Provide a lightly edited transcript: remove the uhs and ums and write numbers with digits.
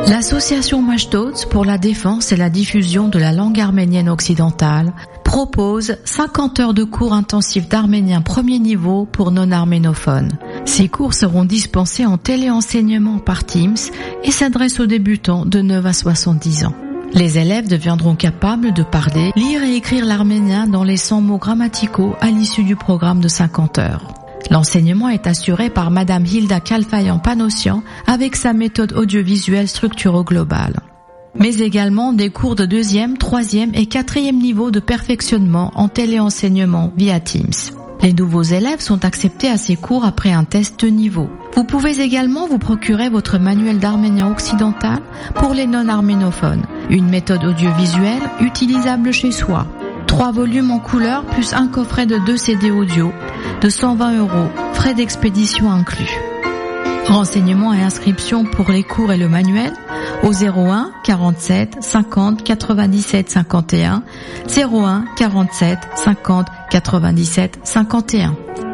L'association Mashtots pour la défense et la diffusion de la langue arménienne occidentale propose 50 heures de cours intensifs d'arménien premier niveau pour non-arménophones. Ces cours seront dispensés en téléenseignement par Teams et s'adressent aux débutants de 9 à 70 ans. Les élèves deviendront capables de parler, lire et écrire l'arménien dans les 100 mots grammaticaux à l'issue du programme de 50 heures. L'enseignement est assuré par Madame Hilda Kalfayan-Panossian avec sa méthode audiovisuelle structuro-globale. Mais également des cours de 2e, 3e et 4e niveau de perfectionnement en téléenseignement via Teams. Les nouveaux élèves sont acceptés à ces cours après un test de niveau. Vous pouvez également vous procurer votre manuel d'arménien occidental pour les non-arménophones, une méthode audiovisuelle utilisable chez soi. 3 volumes en couleur plus un coffret de 2 CD audio de 120 €, frais d'expédition inclus. Renseignements et inscriptions pour les cours et le manuel au 01 47 50 97 51 01 47 50 97 51.